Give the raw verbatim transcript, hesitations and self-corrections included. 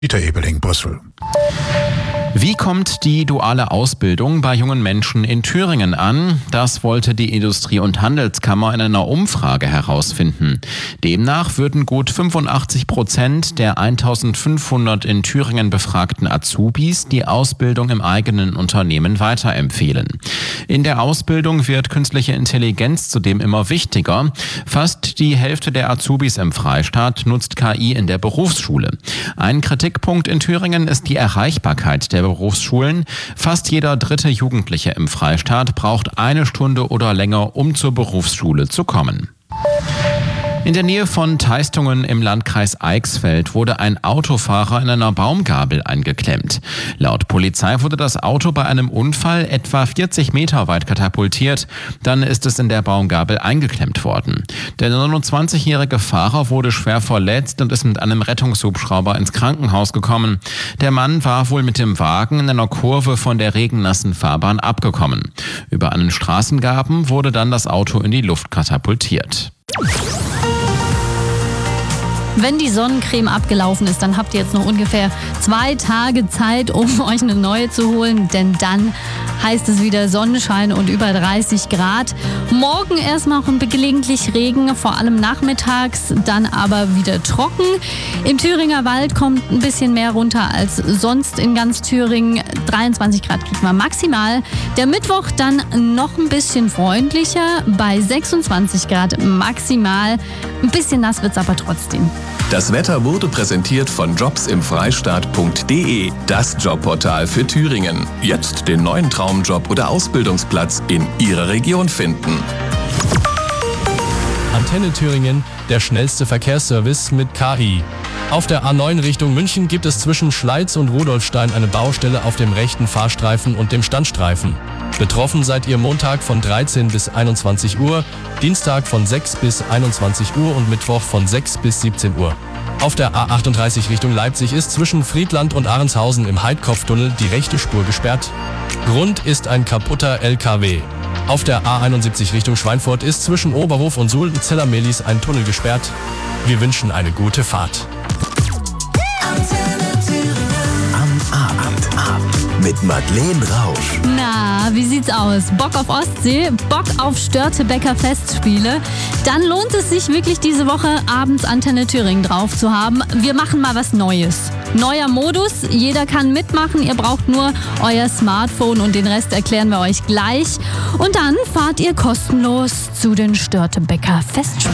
Dieter Ebeling, Brüssel. Wie kommt die duale Ausbildung bei jungen Menschen in Thüringen an? Das wollte die Industrie- und Handelskammer in einer Umfrage herausfinden. Demnach würden gut fünfundachtzig Prozent der eintausendfünfhundert in Thüringen befragten Azubis die Ausbildung im eigenen Unternehmen weiterempfehlen. In der Ausbildung wird künstliche Intelligenz zudem immer wichtiger. Fast die Hälfte der Azubis im Freistaat nutzt K I in der Berufsschule. Ein Kritikpunkt in Thüringen ist die Erreichbarkeit der Berufsschulen. Fast jeder dritte Jugendliche im Freistaat braucht eine Stunde oder länger, um zur Berufsschule zu kommen. In der Nähe von Teistungen im Landkreis Eichsfeld wurde ein Autofahrer in einer Baumgabel eingeklemmt. Laut Polizei wurde das Auto bei einem Unfall etwa vierzig Meter weit katapultiert. Dann ist es in der Baumgabel eingeklemmt worden. Der neunundzwanzigjährige Fahrer wurde schwer verletzt und ist mit einem Rettungshubschrauber ins Krankenhaus gekommen. Der Mann war wohl mit dem Wagen in einer Kurve von der regennassen Fahrbahn abgekommen. Über einen Straßengraben wurde dann das Auto in die Luft katapultiert. Wenn die Sonnencreme abgelaufen ist, dann habt ihr jetzt noch ungefähr zwei Tage Zeit, um euch eine neue zu holen, denn dann heißt es wieder Sonnenschein und über dreißig Grad. Morgen erstmal noch gelegentlich Regen, vor allem nachmittags, dann aber wieder trocken. Im Thüringer Wald kommt ein bisschen mehr runter als sonst in ganz Thüringen. dreiundzwanzig Grad kriegt man maximal. Der Mittwoch dann noch ein bisschen freundlicher, bei sechsundzwanzig Grad maximal. Ein bisschen nass wird's aber trotzdem. Das Wetter wurde präsentiert von jobs im freistaat punkt de, das Jobportal für Thüringen. Jetzt den neuen Traumjob oder Ausbildungsplatz in Ihrer Region finden. Antenne Thüringen, der schnellste Verkehrsservice mit K I. Auf der A neun Richtung München gibt es zwischen Schleiz und Rudolfstein eine Baustelle auf dem rechten Fahrstreifen und dem Standstreifen. Betroffen seid ihr Montag von dreizehn bis einundzwanzig Uhr, Dienstag von sechs bis einundzwanzig Uhr und Mittwoch von sechs bis siebzehn Uhr. Auf der A achtunddreißig Richtung Leipzig ist zwischen Friedland und Ahrenshausen im Heidkopftunnel die rechte Spur gesperrt. Grund ist ein kaputter L K W. Auf der A einundsiebzig Richtung Schweinfurt ist zwischen Oberhof und Sulzella-Melis ein Tunnel gesperrt. Wir wünschen eine gute Fahrt. Am Abend ab mit Madeleine Rausch. Na, wie sieht's aus? Bock auf Ostsee? Bock auf Störtebeker Festspiele? Dann lohnt es sich wirklich diese Woche abends Antenne Thüringen drauf zu haben. Wir machen mal was Neues. Neuer Modus, jeder kann mitmachen. Ihr braucht nur euer Smartphone und den Rest erklären wir euch gleich. Und dann fahrt ihr kostenlos zu den Störtebeker Festspielen.